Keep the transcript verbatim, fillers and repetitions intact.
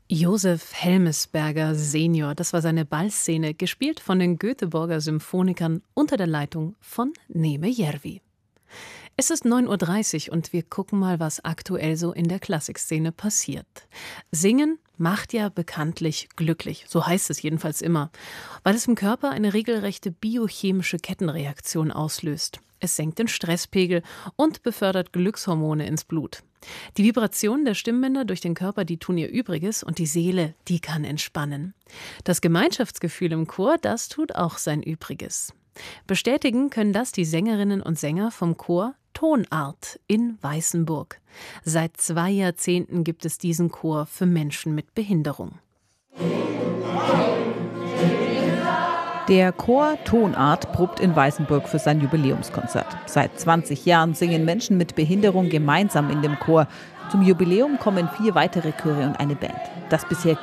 Josef Helmesberger Senior, das war seine Ballszene, gespielt von den Göteborger Symphonikern unter der Leitung von Neeme Järvi. Es ist neun Uhr dreißig und wir gucken mal, was aktuell so in der Klassikszene passiert. Singen macht ja bekanntlich glücklich, so heißt es jedenfalls immer, weil es im Körper eine regelrechte biochemische Kettenreaktion auslöst. Es senkt den Stresspegel und befördert Glückshormone ins Blut. Die Vibrationen der Stimmbänder durch den Körper, die tun ihr Übriges und die Seele, die kann entspannen. Das Gemeinschaftsgefühl im Chor, das tut auch sein Übriges. Bestätigen können das die Sängerinnen und Sänger vom Chor Tonart in Weißenburg. Seit zwei Jahrzehnten gibt es diesen Chor für Menschen mit Behinderung. Der Chor Tonart probt in Weißenburg für sein Jubiläumskonzert. Seit zwanzig Jahren singen Menschen mit Behinderung gemeinsam in dem Chor. Zum Jubiläum kommen vier weitere Chöre und eine Band. Das bisher